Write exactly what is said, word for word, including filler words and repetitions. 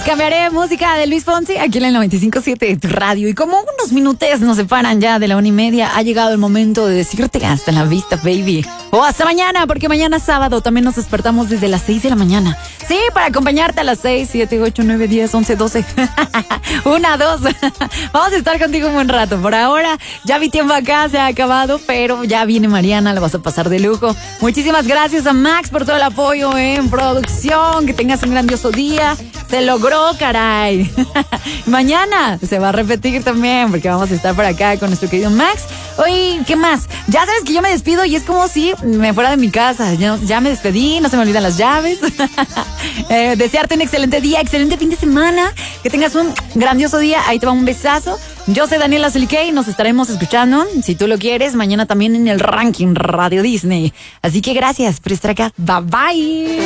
cambiaré música de Luis Fonsi aquí en el noventa y cinco punto siete de tu radio. Y como unos minutos nos separan ya de la una y media, ha llegado el momento de decirte hasta la vista, baby. O hasta mañana, porque mañana sábado también nos despertamos desde las seis de la mañana. Sí, para acompañarte a las seis, siete, ocho, nueve, diez, once, doce. Una, dos. Vamos a estar contigo un buen rato. Por ahora, ya mi tiempo acá se ha acabado, pero ya viene Mariana, la vas a pasar de lujo. Muchísimas gracias a Max por todo el apoyo en producción. Que tengas un grandioso día. Se logró, caray. Mañana se va a repetir también, porque vamos a estar por acá con nuestro querido Max. Oye, ¿qué más? Ya sabes que yo me despido y es como si me fuera de mi casa. Ya, ya me despedí, no se me olvidan las llaves. eh, desearte un excelente día, excelente fin de semana. Que tengas un grandioso día. Ahí te va un besazo. Yo soy Daniela Silikey, nos estaremos escuchando, si tú lo quieres, mañana también en el ranking Radio Disney. Así que gracias por estar acá. Bye bye.